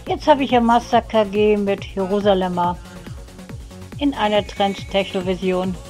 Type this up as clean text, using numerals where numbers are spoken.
Jetzt habe ich ja Master KG mit Jerusalemer in einer Trend-Techno-Version.